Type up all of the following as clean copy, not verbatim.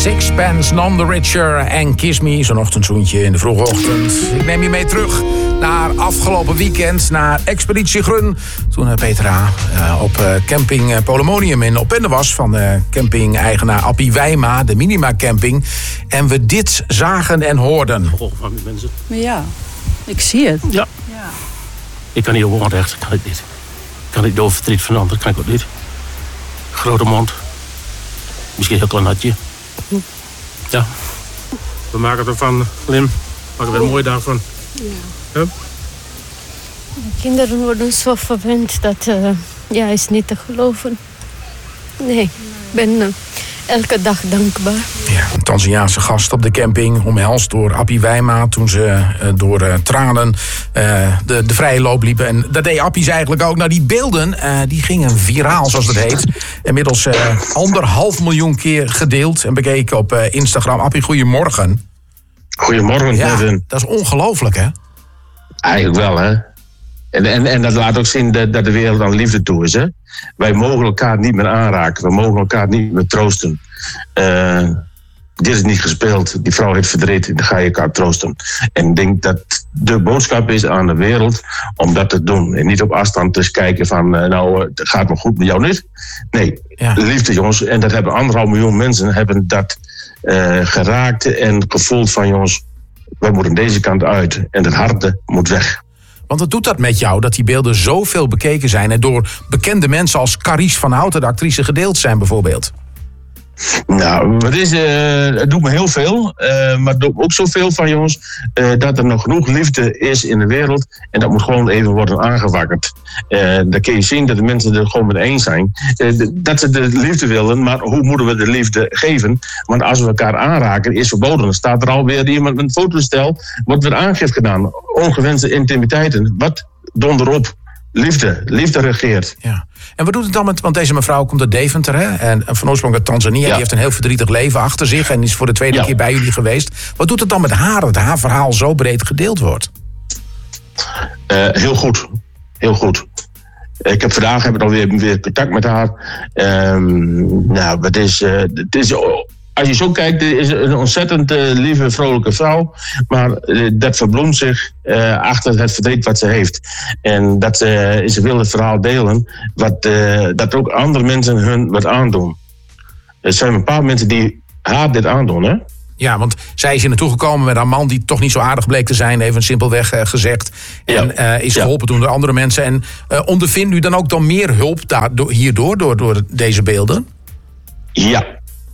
Sixpence None the Richer en Kiss Me, zo'n ochtendzoentje in de vroege ochtend. Ik neem je mee terug naar afgelopen weekend, naar Expeditie Grun. Toen Peter A. op camping Polymonium in Opende was van camping-eigenaar Appie Wijma, de Minima Camping. En we dit zagen en hoorden. Van die mensen. Ja, ik zie het. Ja. Ik kan niet op onrecht, kan ik niet. Ik kan niet door verdriet van anderen, kan ik ook niet. Grote mond. Misschien een heel klein hartje. Ja. We maken ervan, Lim. We maken er een mooie dag van. Ja. De kinderen worden zo verwend dat is niet te geloven. Nee, ik ben elke dag dankbaar. Ja, een Tanzaniaanse gast op de camping, omhelst door Appie Wijma toen ze door tranen de vrije loop liepen. En dat deed Appie eigenlijk ook. Nou, die beelden die gingen viraal, zoals het heet. Inmiddels 1,5 miljoen keer gedeeld en bekeken op Instagram. Appie, goedemorgen. Goedemorgen, ja, Kevin. Dat is ongelooflijk, hè? Eigenlijk wel, hè. En dat laat ook zien dat de wereld aan liefde toe is, hè. Wij mogen elkaar niet meer aanraken. We mogen elkaar niet meer troosten. Dit is niet gespeeld. Die vrouw heeft verdriet. Dan ga je elkaar troosten. En ik denk dat de boodschap is aan de wereld om dat te doen. En niet op afstand te kijken van, het gaat me goed met jou niet. Nee, ja. Liefde, jongens. En dat hebben 1,5 miljoen mensen hebben dat geraakt en gevoeld van, jongens, wij moeten deze kant uit. En het harte moet weg. Want wat doet dat met jou, dat die beelden zoveel bekeken zijn en door bekende mensen als Carice van Houten, de actrice, gedeeld zijn bijvoorbeeld? Nou, het doet me heel veel. Maar het doet me ook zoveel van, jongens, dat er nog genoeg liefde is in de wereld. En dat moet gewoon even worden aangewakkerd. Dan kun je zien dat de mensen er gewoon mee eens zijn. Dat ze de liefde willen, maar hoe moeten we de liefde geven? Want als we elkaar aanraken, is verboden. Dan staat er alweer iemand met een fotostel, wordt weer aangifte gedaan. Ongewenste intimiteiten. Wat donder op? Liefde regeert. Ja. En wat doet het dan met, want deze mevrouw komt uit Deventer, hè? En van oorsprong uit Tanzania. Ja. Die heeft een heel verdrietig leven achter zich en is voor de tweede keer bij jullie geweest. Wat doet het dan met haar, dat haar verhaal zo breed gedeeld wordt? Heel goed. Heel goed. Ik heb vandaag alweer contact met haar. Het is als je zo kijkt, is een ontzettend lieve, vrolijke vrouw. Maar dat verbloemt zich achter het verdriet wat ze heeft. En dat ze wil het verhaal delen, dat ook andere mensen hun wat aandoen. Er zijn een paar mensen die haar dit aandoen, hè? Ja, want zij is hier naartoe gekomen met haar man die toch niet zo aardig bleek te zijn, even simpelweg gezegd. En is geholpen door andere mensen. En ondervindt u dan ook meer hulp hierdoor, door deze beelden? Ja.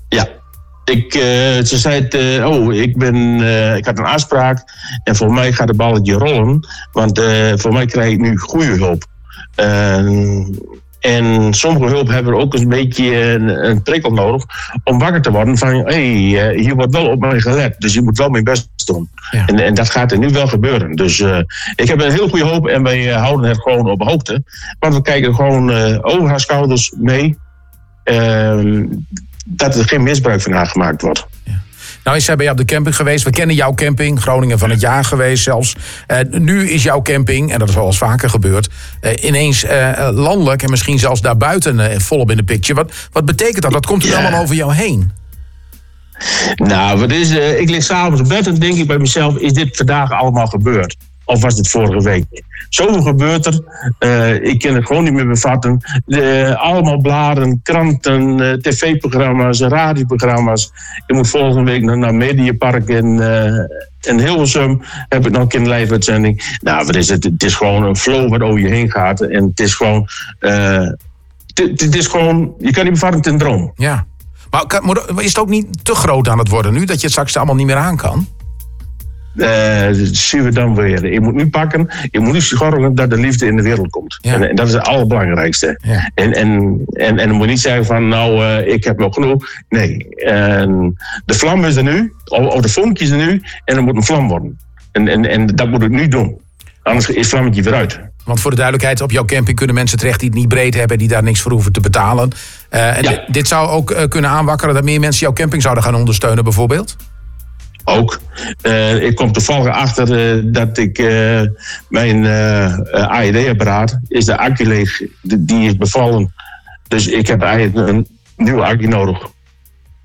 Ze zei ik had een afspraak en voor mij gaat de balletje rollen. Want voor mij krijg ik nu goede hulp. En sommige hulp hebben ook een beetje een prikkel nodig om wakker te worden van, hier wordt wel op mij gelet. Dus je moet wel mijn best doen. Ja. En dat gaat er nu wel gebeuren. Dus ik heb een heel goede hoop en wij houden het gewoon op hoogte. Want we kijken gewoon over haar schouders mee. Dat er geen misbruik van haar gemaakt wordt. Ja. Nou is zij bij jou op de camping geweest. We kennen jouw camping, Groningen van het jaar geweest zelfs. Nu is jouw camping, en dat is wel eens vaker gebeurd, ineens landelijk en misschien zelfs daarbuiten volop in de picture. Wat betekent dat? Wat komt er allemaal over jou heen? Nou, ik lig s'avonds op bed en denk ik bij mezelf, is dit vandaag allemaal gebeurd? Of was het vorige week? Zoveel gebeurt er. Ik kan het gewoon niet meer bevatten. Allemaal bladen, kranten, tv-programma's, radioprogramma's. Ik moet volgende week naar Mediapark in Hilversum. Heb ik nog een keer een live-uitzending. Nou, het is gewoon een flow wat over je heen gaat. En het is gewoon... Het is gewoon... Je kan niet bevatten, het is een droom. Ja. Maar is het ook niet te groot aan het worden nu? Dat je het straks allemaal niet meer aan kan? Zien we dan weer. Je moet nu pakken, je moet nu zorgen dat de liefde in de wereld komt. Ja. En dat is het allerbelangrijkste. Ja. En dan moet je niet zeggen van, ik heb nog genoeg. Nee, de vlam is er nu, of de vonkje is er nu, en er moet een vlam worden. En dat moet ik nu doen. Anders is het vlammetje weer uit. Want voor de duidelijkheid, op jouw camping kunnen mensen terecht die het niet breed hebben, die daar niks voor hoeven te betalen. Dit zou ook kunnen aanwakkeren dat meer mensen jouw camping zouden gaan ondersteunen bijvoorbeeld? Ook. Ik kom toevallig achter dat ik mijn AED-apparaat is de accu leeg. Die is bevallen. Dus ik heb eigenlijk een nieuwe accu nodig.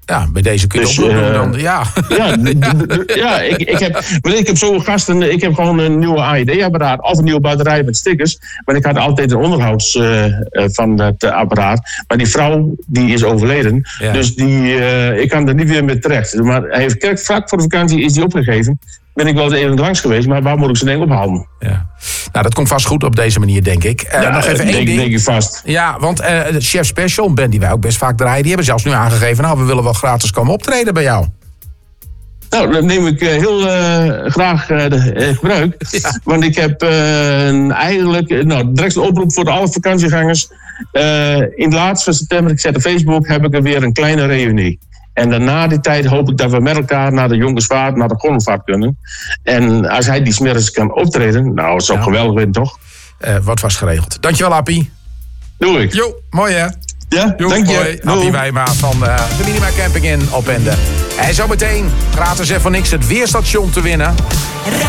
Ja, bij deze kun je Dus, het oproep doen dan. Ja. Ja, ik heb zo gasten. Ik heb gewoon een nieuwe AED-apparaat of een nieuwe batterij met stickers. Maar ik had altijd een onderhouds van het apparaat. Maar die vrouw die is overleden. Ja. Dus ik kan er niet weer mee terecht. Maar hij heeft vlak voor de vakantie is die opgegeven. Ben ik wel eens even langs geweest, maar waar moet ik ze denk ophalen? Ja. Nou, dat komt vast goed op deze manier, denk ik. Nog even één ding. Denk ik vast. Ja, want Chef Special, een band die wij ook best vaak draaien, die hebben zelfs nu aangegeven, nou, we willen wel gratis komen optreden bij jou. Nou, dat neem ik heel graag gebruik. Ja. Want ik heb eigenlijk direct een oproep voor alle vakantiegangers. In de laatste van september, ik zet op Facebook, heb ik er weer een kleine reunie. En daarna die tijd hoop ik dat we met elkaar naar de Jongensvaart, naar de Gondelvaart kunnen. En als hij die 's middags kan optreden, nou, het zou geweldig zijn, toch? Wat was geregeld. Dankjewel, Appie. Doe ik. Jo, mooi hè? Ja, Jo, dank je. mooi. Appie Wijma van de Minima Camping in Opende. En zometeen gratis en voor niks het weerstation te winnen.